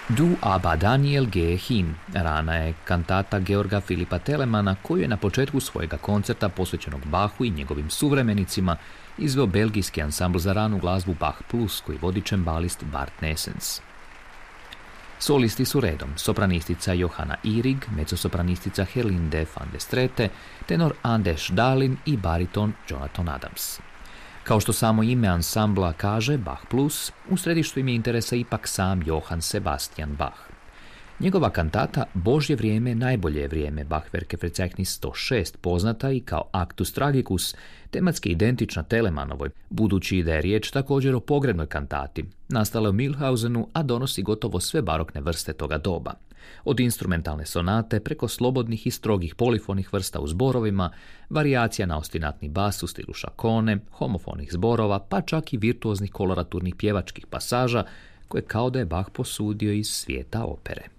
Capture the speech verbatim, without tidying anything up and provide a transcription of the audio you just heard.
Du aber Daniel gehe hin, rana je kantata Georga Filipa Telemana koju je na početku svojega koncerta posvećenog Bachu i njegovim suvremenicima izveo belgijski ansambl za ranu glazbu Bach Plus koji vodi čembalist Bart Nessens. Solisti su redom sopranistica Johanna Ihrig, mezzosopranistica Herlinde van de Strete, tenor Anders Dahlin i bariton Jonathan Adams. Kao što samo ime ansambla kaže, Bach Plus, u središtu im je interesa ipak sam Johann Sebastian Bach. Njegova kantata Božje vrijeme, najbolje je vrijeme, Bachwerke Verzeichnis sto šest, poznata i kao Actus Tragicus, tematski identična Telemanovoj, budući da je riječ također o pogrebnoj kantati, nastala u Milhausenu, a donosi gotovo sve barokne vrste toga doba. Od instrumentalne sonate preko slobodnih i strogih polifonih vrsta u zborovima, varijacija na ostinatni bas u stilu šakone, homofonih zborova, pa čak i virtuoznih koloraturnih pjevačkih pasaža, koje kao da je Bach posudio iz svijeta opere.